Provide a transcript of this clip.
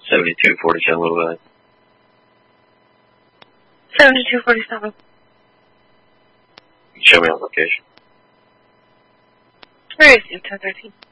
7247 Little Valley. 7247. Show me on location. Where is you, 1013?